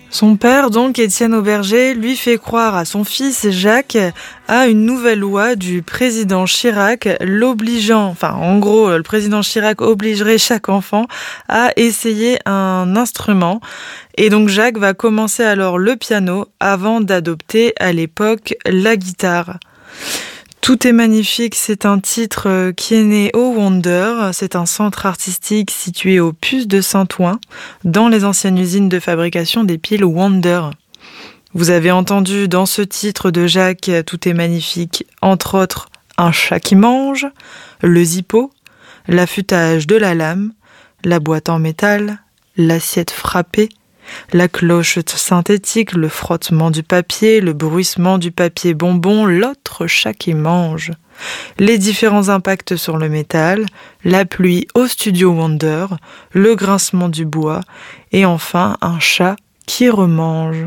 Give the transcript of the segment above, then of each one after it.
Son père, donc Étienne Auberger, lui fait croire à son fils Jacques à une nouvelle loi du président Chirac en gros, le président Chirac obligerait chaque enfant à essayer un instrument. Et donc Jacques va commencer alors le piano avant d'adopter à l'époque la guitare. Tout est magnifique, c'est un titre qui est né au Wonder. C'est un centre artistique situé au Puce de Saint-Ouen, dans les anciennes usines de fabrication des piles Wonder. Vous avez entendu dans ce titre de Jacques, Tout est magnifique, entre autres, un chat qui mange, le zippo, l'affûtage de la lame, la boîte en métal, l'assiette frappée, la cloche synthétique, le frottement du papier, le bruissement du papier bonbon, l'autre chat qui mange, les différents impacts sur le métal, la pluie au studio Wonder, le grincement du bois et enfin un chat qui remange.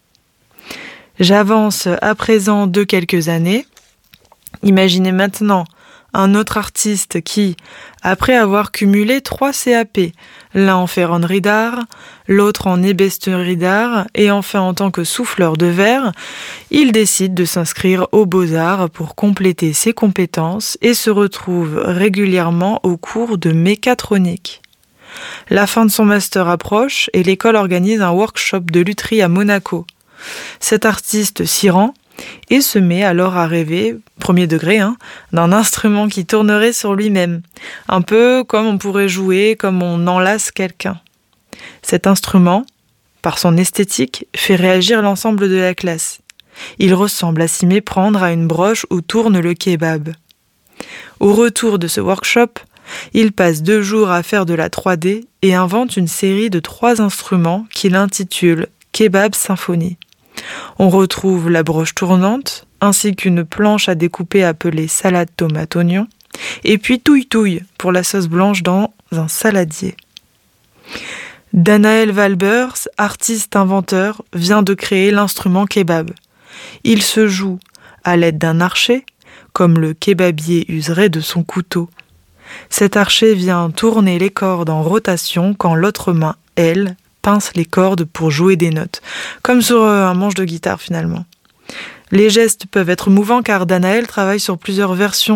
J'avance à présent de quelques années. Imaginez maintenant un autre artiste qui, après avoir cumulé 3 CAP, l'un en ferronnerie d'art, l'autre en ébénisterie d'art et enfin en tant que souffleur de verre, il décide de s'inscrire aux Beaux-Arts pour compléter ses compétences et se retrouve régulièrement au cours de mécatronique. La fin de son master approche et l'école organise un workshop de lutherie à Monaco. Cet artiste s'y rend et se met alors à rêver, premier degré, d'un instrument qui tournerait sur lui-même, un peu comme on pourrait jouer, comme on enlace quelqu'un. Cet instrument, par son esthétique, fait réagir l'ensemble de la classe. Il ressemble à s'y méprendre à une broche où tourne le kebab. Au retour de ce workshop, il passe 2 jours à faire de la 3D et invente une série de 3 instruments qu'il intitule Kebab Symphonie. On retrouve la broche tournante, ainsi qu'une planche à découper appelée salade tomate oignon, et puis touille-touille pour la sauce blanche dans un saladier. Danaël Valbers, artiste inventeur, vient de créer l'instrument kebab. Il se joue à l'aide d'un archet, comme le kebabier userait de son couteau. Cet archet vient tourner les cordes en rotation quand l'autre main, elle, pince les cordes pour jouer des notes, comme sur un manche de guitare finalement. Les gestes peuvent être mouvants car Danaël travaille sur plusieurs versions